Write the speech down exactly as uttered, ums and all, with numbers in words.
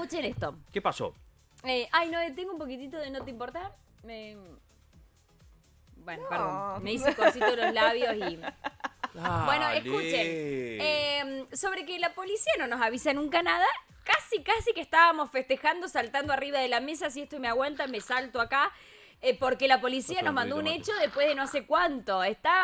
escuchen esto. ¿Qué pasó? Eh, ay, no, tengo un poquitito de no te importa. Me... Bueno, No. perdón. Me hice cosito los labios y... Bueno, Dale. escuchen. Eh, sobre que la policía no nos avisa nunca nada. Casi, casi que estábamos festejando, saltando arriba de la mesa. Si esto me aguanta, me salto acá. Eh, porque la policía Pásame nos un mandó un poquito, hecho después de no sé cuánto. Está